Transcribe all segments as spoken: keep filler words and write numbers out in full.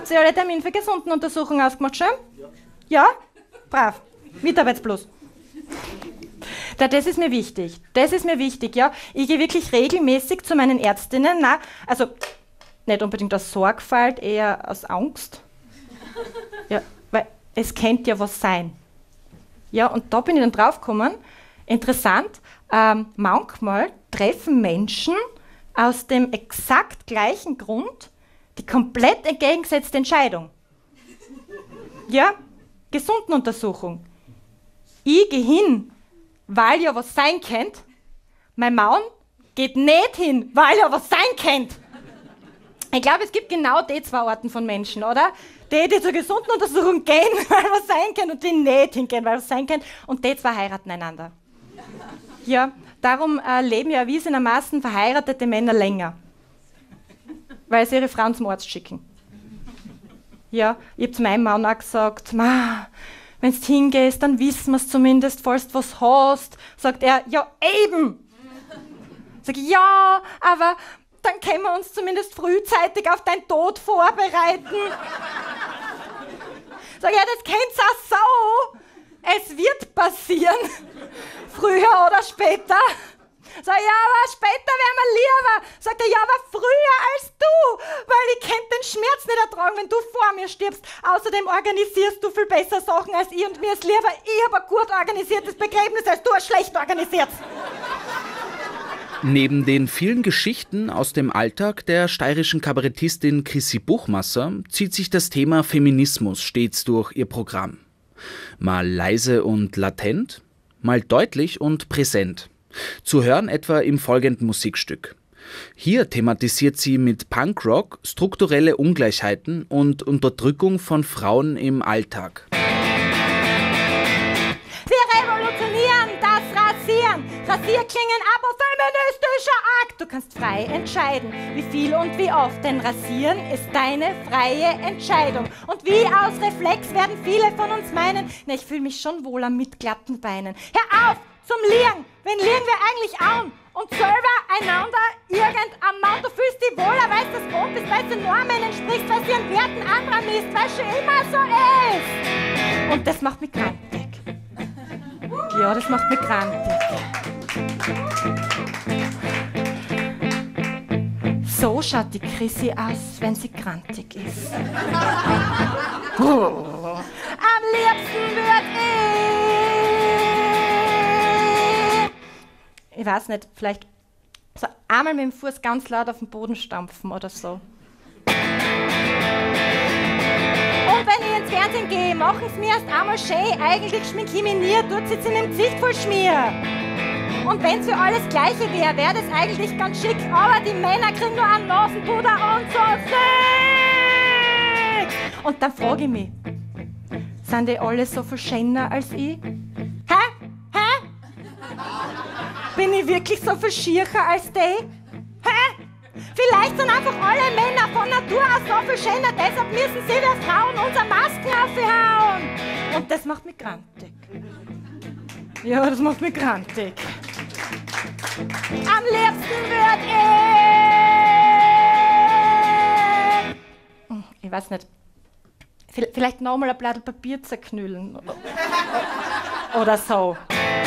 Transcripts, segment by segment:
Habt ihr alle Termin für Gesundenuntersuchung ausgemacht schon? Ja. Ja? Brav. Mitarbeitsplus. Da, das ist mir wichtig. Das ist mir wichtig, ja. Ich gehe wirklich regelmäßig zu meinen Ärztinnen. Nein, also nicht unbedingt aus Sorgfalt, eher aus Angst. Ja, weil es könnte ja was sein. Ja, und da bin ich dann draufgekommen, interessant, ähm, manchmal treffen Menschen aus dem exakt gleichen Grund die komplett entgegengesetzte Entscheidung. Ja, Gesundenuntersuchung. Ich gehe hin, weil ja was sein könnt. Mein Mann geht nicht hin, weil ja was sein könnt. Ich glaube, es gibt genau die zwei Arten von Menschen, oder? Die, die zur Gesundenuntersuchung gehen, weil was sein kann, und die nicht hingehen, weil was sein kann. Und die zwei heiraten einander. Ja, darum äh, leben ja erwiesenermaßen verheiratete Männer länger. Weil sie ihre Frauen zum Arzt schicken. Ja, ich habe zu meinem Mann auch gesagt, wenn du hingehst, dann wissen wir es zumindest, falls du was hast. Sagt er, ja eben. Sag ich, ja, aber dann können wir uns zumindest frühzeitig auf deinen Tod vorbereiten. Sag ich, ja, das kennst du auch so. Es wird passieren. Früher oder später. Sag ich, ja, aber später wäre mir lieber. Sagt er, ja, aber früher als du. Weil ich könnte den Schmerz nicht ertragen, wenn du vor mir stirbst. Außerdem organisierst du viel besser Sachen als ich und mir ist lieber, ich habe ein gut organisiertes Begräbnis, als du ein schlecht organisiertes. Neben den vielen Geschichten aus dem Alltag der steirischen Kabarettistin Chrissy Buchmasser zieht sich das Thema Feminismus stets durch ihr Programm. Mal leise und latent, mal deutlich und präsent. Zu hören etwa im folgenden Musikstück. Hier thematisiert sie mit Punkrock strukturelle Ungleichheiten und Unterdrückung von Frauen im Alltag. Wir revolutionieren das Rasieren. Rasierklingen, aber feministischer Akt. Du kannst frei entscheiden, wie viel und wie oft. Denn Rasieren ist deine freie Entscheidung. Und wie aus Reflex werden viele von uns meinen, na, ich fühle mich schon wohler mit glatten Beinen. Hör auf zum Liegen. Wen liegen wir eigentlich an? Und selber einander irgendein Mann. Du fühlst dich wohler, weil du das Grund bist, weil du Normen entsprichst, weil sie ihren Werten anderer misst, weil es schon immer so ist. Und das macht mich grantig. Ja, das macht mich grantig. So schaut die Chrissy aus, wenn sie grantig ist. Oh. Am liebsten würde ich, ich weiß nicht, vielleicht so einmal mit dem Fuß ganz laut auf den Boden stampfen oder so. Und wenn ich ins Fernsehen gehe, machen sie mir erst einmal schön. Eigentlich schmink ich mich nie, tut sie in dem Gesicht voll Schmier. Und wenn es für alles Gleiche wäre, wäre das eigentlich ganz schick. Aber die Männer kriegen nur einen Nasenpuder und so sick. Und dann frage ich mich, sind die alle so viel schöner als ich? Hä? Hä? Bin ich wirklich so viel schiercher als die? Hä? Vielleicht sind einfach alle Männer von Natur aus so viel schöner, deshalb müssen sie wir Frauen unsere Masken aufhauen. Und das macht mich grantig. Ja, das macht mich grantig. Am liebsten würde ich... Ich weiß nicht. Vielleicht nochmal ein Blatt Papier zerknüllen. Oder so.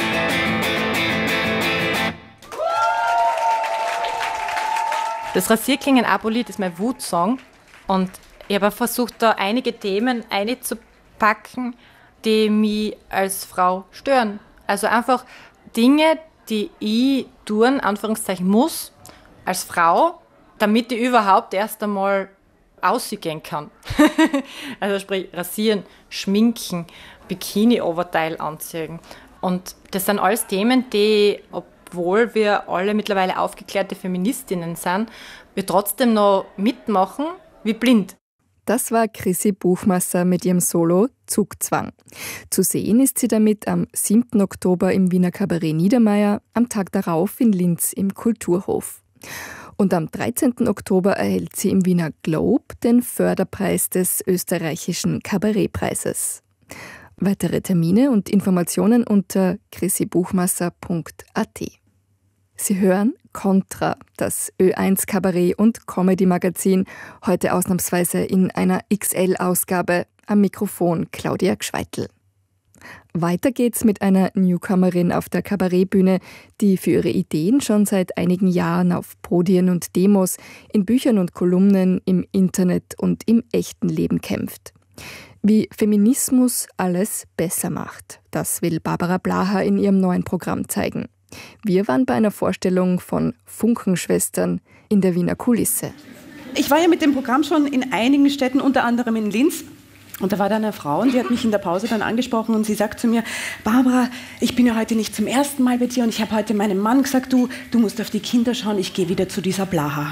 Das Rasierklingen-Abo-Lied ist mein Wutsong. Und ich habe versucht, da einige Themen einzupacken, die mich als Frau stören. Also einfach Dinge, die ich tun, Anführungszeichen, muss, als Frau, damit ich überhaupt erst einmal ausgehen kann. Also sprich, rasieren, schminken, Bikini-Oberteil anziehen. Und das sind alles Themen, die, obwohl wir alle mittlerweile aufgeklärte Feministinnen sind, wir trotzdem noch mitmachen wie blind. Das war Chrissy Buchmasser mit ihrem Solo Zugzwang. Zu sehen ist sie damit am siebten Oktober im Wiener Kabarett Niedermeyer, am Tag darauf in Linz im Kulturhof. Und am dreizehnten Oktober erhält sie im Wiener Globe den Förderpreis des österreichischen Kabarettpreises. Weitere Termine und Informationen unter chrissybuchmasser punkt a t. Sie hören Contra, das Ö eins Kabarett- und Comedy-Magazin, heute ausnahmsweise in einer X L-Ausgabe. Am Mikrofon Claudia Gschweitel. Weiter geht's mit einer Newcomerin auf der Kabarettbühne, die für ihre Ideen schon seit einigen Jahren auf Podien und Demos, in Büchern und Kolumnen, im Internet und im echten Leben kämpft. Wie Feminismus alles besser macht, das will Barbara Blaha in ihrem neuen Programm zeigen. Wir waren bei einer Vorstellung von Funkenschwestern in der Wiener Kulisse. Ich war ja mit dem Programm schon in einigen Städten, unter anderem in Linz. Und da war da eine Frau und die hat mich in der Pause dann angesprochen und sie sagt zu mir, Barbara, ich bin ja heute nicht zum ersten Mal bei dir und ich habe heute meinem Mann gesagt, du, du musst auf die Kinder schauen, ich gehe wieder zu dieser Blaha.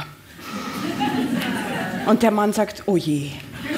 Und der Mann sagt, oh je.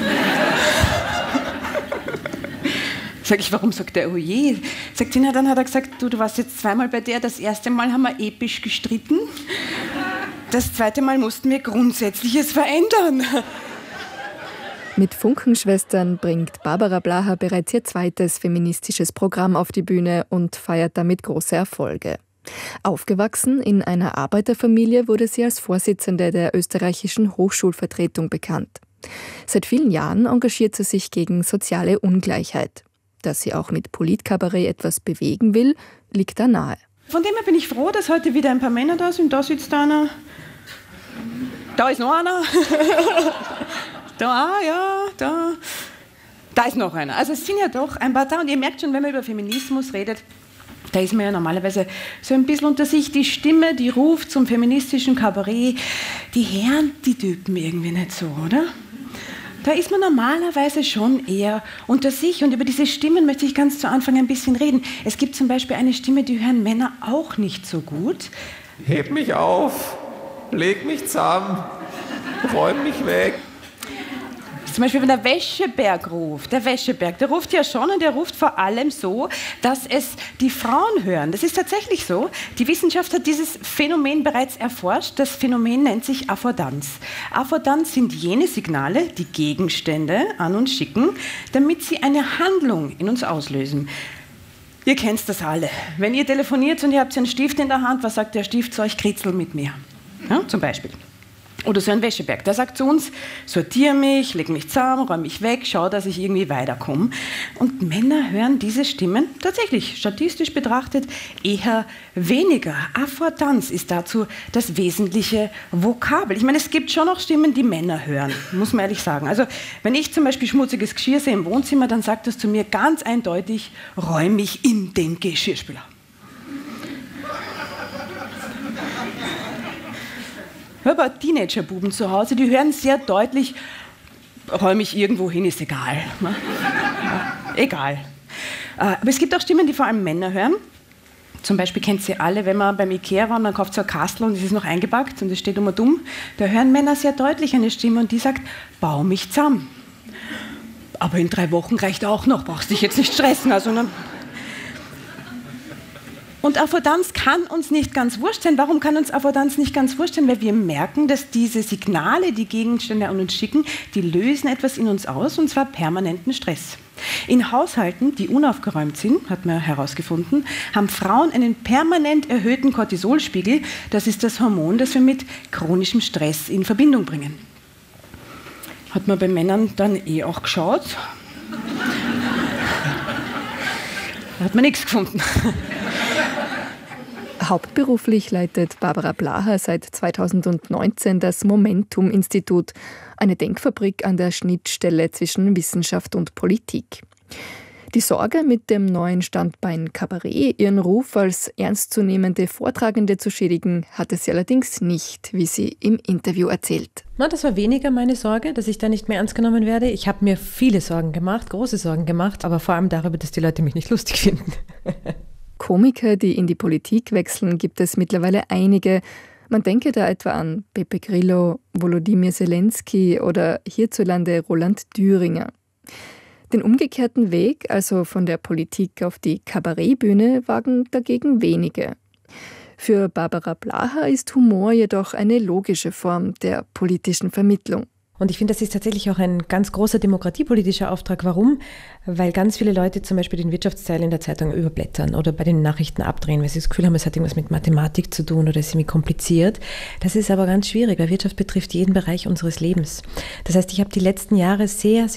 Sag ich, warum sagt er, oh je? Sagt sie, na, dann hat er gesagt, du, du warst jetzt zweimal bei der, das erste Mal haben wir episch gestritten, das zweite Mal mussten wir Grundsätzliches verändern. Mit Funkenschwestern bringt Barbara Blaha bereits ihr zweites feministisches Programm auf die Bühne und feiert damit große Erfolge. Aufgewachsen in einer Arbeiterfamilie wurde sie als Vorsitzende der österreichischen Hochschulvertretung bekannt. Seit vielen Jahren engagiert sie sich gegen soziale Ungleichheit. Dass sie auch mit Politkabarett etwas bewegen will, liegt da nahe. Von dem her bin ich froh, dass heute wieder ein paar Männer da sind. Da sitzt einer, da ist noch einer. Da, ja, da. Da ist noch einer. Also es sind ja doch ein paar da. Und ihr merkt schon, wenn man über Feminismus redet, da ist man ja normalerweise so ein bisschen unter sich. Die Stimme, die ruft zum feministischen Kabarett. Die Herren, die düpen irgendwie nicht so, oder? Da ist man normalerweise schon eher unter sich. Und über diese Stimmen möchte ich ganz zu Anfang ein bisschen reden. Es gibt zum Beispiel eine Stimme, die hören Männer auch nicht so gut. Heb mich auf, leg mich zusammen, räum mich weg. Zum Beispiel, wenn der Wäscheberg ruft, der Wäscheberg, der ruft ja schon und der ruft vor allem so, dass es die Frauen hören. Das ist tatsächlich so. Die Wissenschaft hat dieses Phänomen bereits erforscht. Das Phänomen nennt sich Affordanz. Affordanz sind jene Signale, die Gegenstände an uns schicken, damit sie eine Handlung in uns auslösen. Ihr kennt das alle. Wenn ihr telefoniert und ihr habt einen Stift in der Hand, was sagt der Stift zu euch? Kritzel mit mir. Ja, zum Beispiel. Oder so ein Wäscheberg, der sagt zu uns, sortiere mich, leg mich zusammen, räum mich weg, schau, dass ich irgendwie weiterkomme. Und Männer hören diese Stimmen tatsächlich, statistisch betrachtet, eher weniger. Affordanz ist dazu das wesentliche Vokabel. Ich meine, es gibt schon noch Stimmen, die Männer hören, muss man ehrlich sagen. Also wenn ich zum Beispiel schmutziges Geschirr sehe im Wohnzimmer, dann sagt das zu mir ganz eindeutig, räum mich in den Geschirrspüler. Ich habe auch Teenagerbuben zu Hause, die hören sehr deutlich, räume ich irgendwo hin, ist egal. Ja, egal. Aber es gibt auch Stimmen, die vor allem Männer hören. Zum Beispiel kennt sie alle, wenn man beim Ikea war und man kauft so ein Kastel und es ist noch eingepackt und es steht um und um. Da hören Männer sehr deutlich eine Stimme und die sagt, bau mich zusammen. Aber in drei Wochen reicht auch noch, brauchst dich jetzt nicht stressen. Also, ne? Und Affordanz kann uns nicht ganz wurscht sein. Warum kann uns Affordanz nicht ganz wurscht sein? Weil wir merken, dass diese Signale, die Gegenstände an uns schicken, die lösen etwas in uns aus, und zwar permanenten Stress. In Haushalten, die unaufgeräumt sind, hat man herausgefunden, haben Frauen einen permanent erhöhten Cortisolspiegel. Das ist das Hormon, das wir mit chronischem Stress in Verbindung bringen. Hat man bei Männern dann eh auch geschaut. Da hat man nichts gefunden. Hauptberuflich leitet Barbara Blaha seit zweitausendneunzehn das Momentum-Institut, eine Denkfabrik an der Schnittstelle zwischen Wissenschaft und Politik. Die Sorge, mit dem neuen Standbein Kabarett ihren Ruf als ernstzunehmende Vortragende zu schädigen, hatte sie allerdings nicht, wie sie im Interview erzählt. Na, das war weniger meine Sorge, dass ich da nicht mehr ernst genommen werde. Ich habe mir viele Sorgen gemacht, große Sorgen gemacht, aber vor allem darüber, dass die Leute mich nicht lustig finden. Komiker, die in die Politik wechseln, gibt es mittlerweile einige. Man denke da etwa an Beppe Grillo, Volodymyr Zelensky oder hierzulande Roland Düringer. Den umgekehrten Weg, also von der Politik auf die Kabarettbühne, wagen dagegen wenige. Für Barbara Blaha ist Humor jedoch eine logische Form der politischen Vermittlung. Und ich finde, das ist tatsächlich auch ein ganz großer demokratiepolitischer Auftrag. Warum? Weil ganz viele Leute zum Beispiel den Wirtschaftsteil in der Zeitung überblättern oder bei den Nachrichten abdrehen, weil sie das Gefühl haben, es hat irgendwas mit Mathematik zu tun oder ist irgendwie kompliziert. Das ist aber ganz schwierig, weil Wirtschaft betrifft jeden Bereich unseres Lebens. Das heißt, ich habe die letzten Jahre sehr, sehr